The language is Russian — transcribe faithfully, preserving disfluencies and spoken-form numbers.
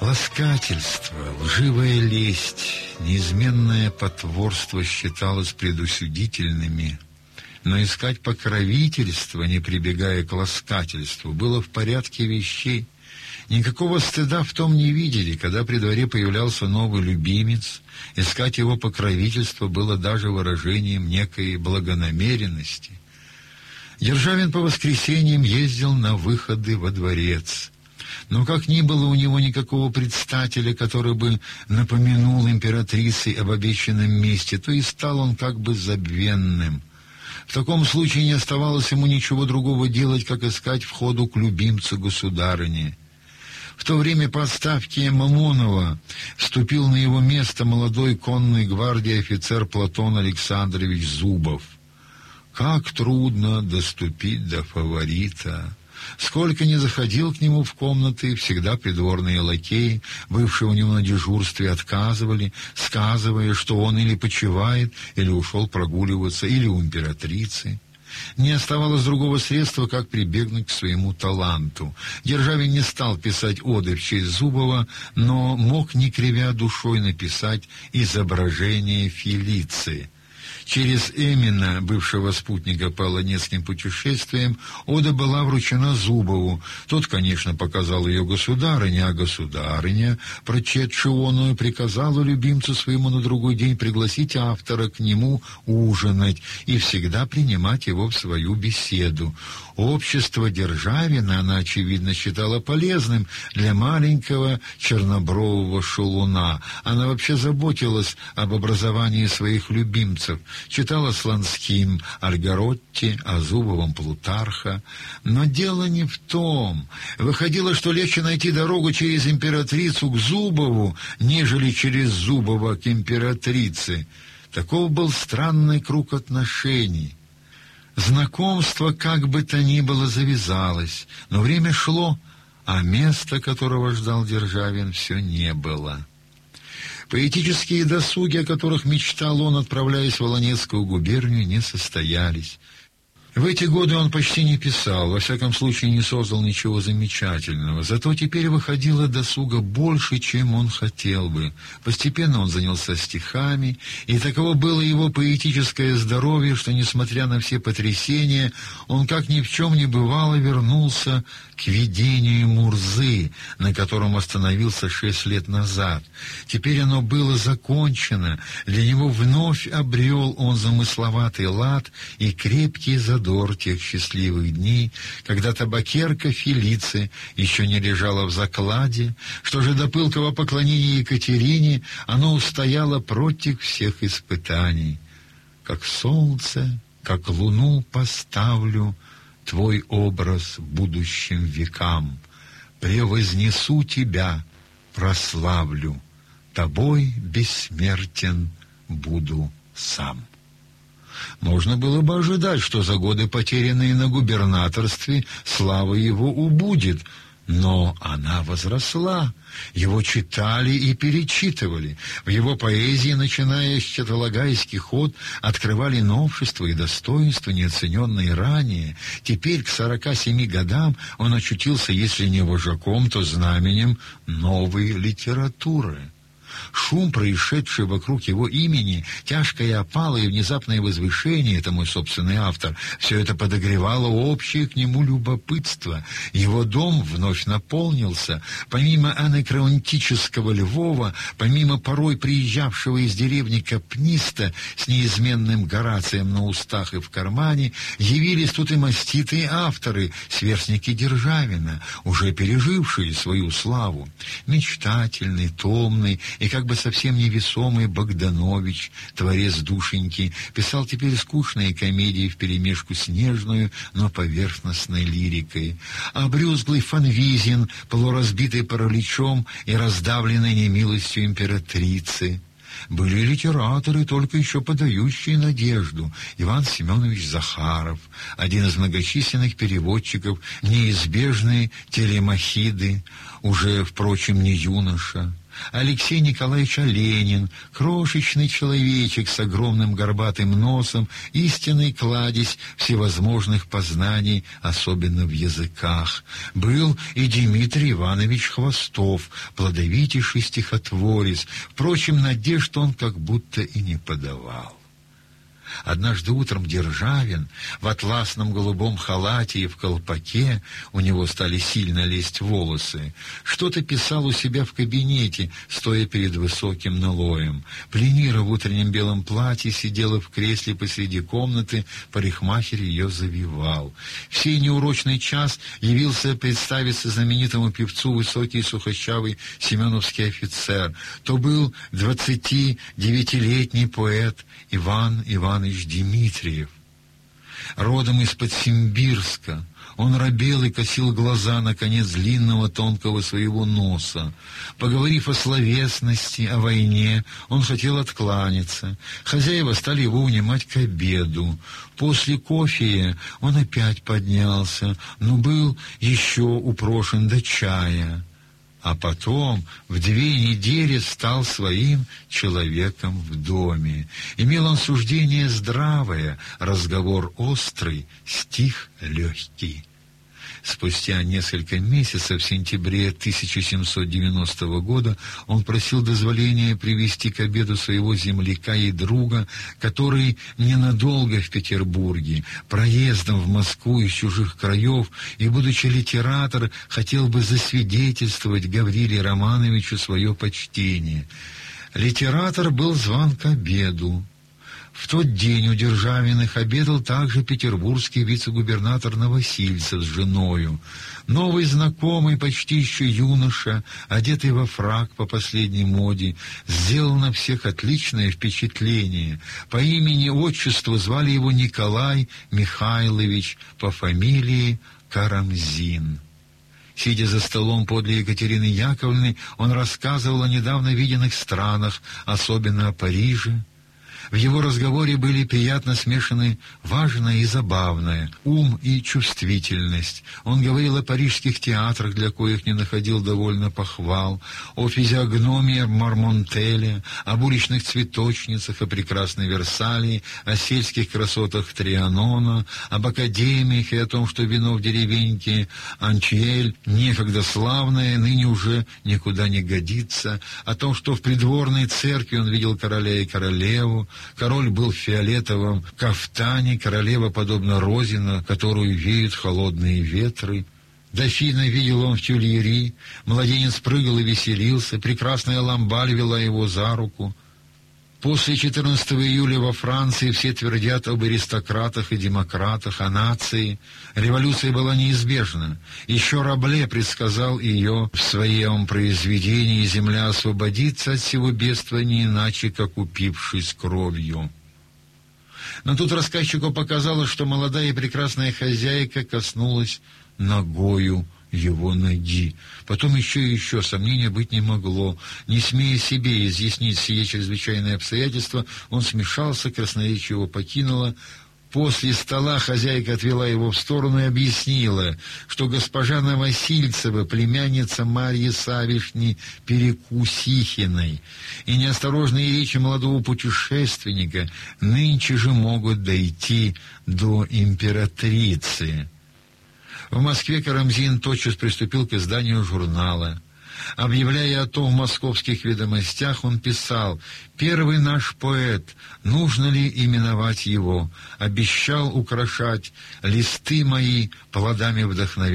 Ласкательство, лживая лесть, неизменное потворство считалось предосудительными, но искать покровительства, не прибегая к ласкательству, было в порядке вещей. Никакого стыда в том не видели, когда при дворе появлялся новый любимец. Искать его покровительство было даже выражением некой благонамеренности. Державин по воскресеньям ездил на выходы во дворец. Но как ни было у него никакого предстателя, который бы напомянул императрице об обещанном месте, то и стал он как бы забвенным. В таком случае не оставалось ему ничего другого делать, как искать входу к любимцу государыни. В то время по отставке Мамонова вступил на его место молодой конной гвардии офицер Платон Александрович Зубов. Как трудно доступить до фаворита! Сколько ни заходил к нему в комнаты, всегда придворные лакеи, бывшие у него на дежурстве, отказывали, сказывая, что он или почивает, или ушел прогуливаться, или у императрицы. Не оставалось другого средства, как прибегнуть к своему таланту. Державин не стал писать оды в честь Зубова, но мог, не кривя душой, написать изображение Фелиции. Через Эмина, бывшего спутника по Аланецким путешествиям, ода была вручена Зубову. Тот, конечно, показал ее государыне, а государыня, прочедшая оную, приказала любимцу своему на другой день пригласить автора к нему ужинать и всегда принимать его в свою беседу. Общество Державина она, очевидно, считала полезным для маленького чернобрового шалуна. Она вообще заботилась об образовании своих любимцев, читала Сланским Альгаротти, о Зубовом Плутарха. Но дело не в том. Выходило, что легче найти дорогу через императрицу к Зубову, нежели через Зубова к императрице. Таков был странный круг отношений. Знакомство, как бы то ни было, завязалось, но время шло, а места, которого ждал Державин, все не было. Поэтические досуги, о которых мечтал он, отправляясь в Аланецкую губернию, не состоялись. В эти годы он почти не писал, во всяком случае не создал ничего замечательного. Зато теперь выходило досуга больше, чем он хотел бы. Постепенно он занялся стихами, и таково было его поэтическое здоровье, что, несмотря на все потрясения, он, как ни в чем не бывало, вернулся к видению Мурзы, на котором остановился шесть лет назад. Теперь оно было закончено, для него вновь обрел он замысловатый лад и крепкий задор тех счастливых дней, когда табакерка Фелиции еще не лежала в закладе, что же до пылкого поклонения Екатерине оно устояло против всех испытаний. Как солнце, как луну поставлю твой образ будущим векам, превознесу тебя, прославлю, тобой бессмертен буду сам. Можно было бы ожидать, что за годы, потерянные на губернаторстве, слава его убудет, но она возросла. Его читали и перечитывали. В его поэзии, начиная с Чаталагайских од, открывали новшества и достоинства, неоцененные ранее. Теперь, к сорока семи годам, он очутился, если не вожаком, то знаменем новой литературы. Шум, происшедший вокруг его имени, тяжкая опала и внезапное возвышение, это мой собственный автор, все это подогревало общее к нему любопытство. Его дом вновь наполнился. Помимо анакреонтического Львова, помимо порой приезжавшего из деревни Капниста с неизменным Горацием на устах и в кармане, явились тут и маститые авторы, сверстники Державина, уже пережившие свою славу. Мечтательный, томный и как бы совсем невесомый Богданович, творец душеньки, писал теперь скучные комедии вперемешку с нежную, но поверхностной лирикой. А брюзглый Фанвизин, полуразбитый параличом и раздавленный немилостью императрицы. Были литераторы, только еще подающие надежду. Иван Семенович Захаров, один из многочисленных переводчиков неизбежной Телемахиды, уже, впрочем, не юноша. Алексей Николаевич Оленин, крошечный человечек с огромным горбатым носом, истинный кладезь всевозможных познаний, особенно в языках. Был и Дмитрий Иванович Хвостов, плодовитейший стихотворец. Впрочем, надежд он как будто и не подавал. Однажды утром Державин в атласном голубом халате и в колпаке, у него стали сильно лезть волосы, что-то писал у себя в кабинете, стоя перед высоким налоем. Пленира в утреннем белом платье сидела в кресле посреди комнаты, парикмахер ее завивал. В сей неурочный час явился представиться знаменитому певцу высокий сухощавый семеновский офицер. То был двадцатидевятилетний поэт Иван Иванович Дмитриев. Родом из-под Симбирска, он робел и косил глаза на конец длинного тонкого своего носа. Поговорив о словесности, о войне, он хотел откланяться. Хозяева стали его унимать к обеду. После кофе он опять поднялся, но был еще упрошен до чая. А потом в две недели стал своим человеком в доме. Имел он суждение здравое, разговор острый, стих легкий. Спустя несколько месяцев, в сентябре тысяча семьсот девяностого года, он просил дозволения привести к обеду своего земляка и друга, который ненадолго в Петербурге, проездом в Москву из чужих краев, и, будучи литератор, хотел бы засвидетельствовать Гавриле Романовичу свое почтение. Литератор был зван к обеду. В тот день у Державиных обедал также петербургский вице-губернатор Новосильцев с женою. Новый знакомый, почти еще юноша, одетый во фрак по последней моде, сделал на всех отличное впечатление. По имени-отчеству звали его Николай Михайлович, по фамилии Карамзин. Сидя за столом подле Екатерины Яковлевны, он рассказывал о недавно виденных странах, особенно о Париже. В его разговоре были приятно смешаны важное и забавное, ум и чувствительность. Он говорил о парижских театрах, для коих не находил довольно похвал, о физиогномии Мармонтеля, об уличных цветочницах, о прекрасной Версалии, о сельских красотах Трианона, об академиях и о том, что вино в деревеньке Анчиэль, некогда славное, ныне уже никуда не годится, о том, что в придворной церкви он видел короля и королеву. Король был в фиолетовом кафтане, королева, подобно розе, на которую веют холодные ветры. Дофина видел он в тюльери, младенец прыгал и веселился, прекрасная Ламбаль вела его за руку. После четырнадцатого июля во Франции все твердят об аристократах и демократах, о нации. Революция была неизбежна. Еще Рабле предсказал ее в своем произведении «Земля освободится от всего бедства не иначе, как упившись кровью». Но тут рассказчику показалось, что молодая и прекрасная хозяйка коснулась ногою его ноги. Потом еще и еще сомнения быть не могло. Не смея себе изъяснить сие чрезвычайное обстоятельство, он смешался, красноречие его покинуло. После стола хозяйка отвела его в сторону и объяснила, что госпожа Новосильцева, племянница Марьи Савишни Перекусихиной, и неосторожные речи молодого путешественника нынче же могут дойти до императрицы. В Москве Карамзин тотчас приступил к изданию журнала. Объявляя о том в московских ведомостях, он писал: «Первый наш поэт, нужно ли именовать его, обещал украшать листы мои плодами вдохновения».